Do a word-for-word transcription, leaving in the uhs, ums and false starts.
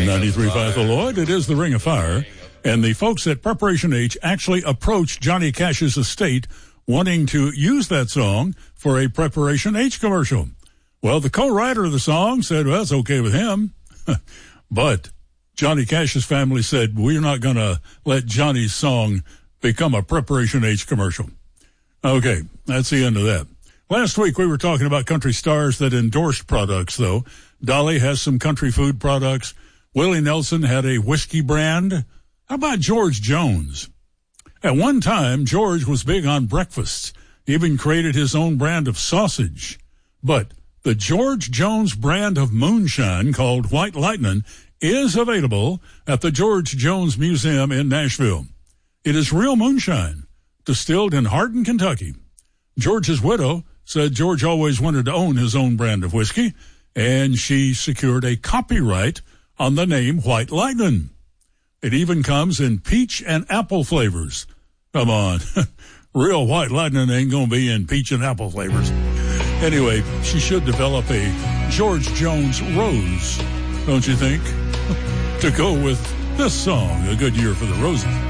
ninety-three point five The Lloyd. It is the Ring of Fire. And the folks at Preparation H actually approached Johnny Cash's estate wanting to use that song for a Preparation H commercial. Well, the co-writer of the song said, well, that's okay with him. But Johnny Cash's family said, we're not going to let Johnny's song become a Preparation H commercial. Okay, that's the end of that. Last week we were talking about country stars that endorsed products, though. Dolly has some country food products. Willie Nelson had a whiskey brand. How about George Jones? At one time, George was big on breakfasts. He even created his own brand of sausage. But the George Jones brand of moonshine, called White Lightning, is available at the George Jones Museum in Nashville. It is real moonshine, distilled in Hardin, Kentucky. George's widow said George always wanted to own his own brand of whiskey, and she secured a copyright on the name White Lightning. It even comes in peach and apple flavors. Come on. Real White Lightning ain't going to be in peach and apple flavors. Anyway, she should develop a George Jones Rose, don't you think? To go with this song, A Good Year for the Roses.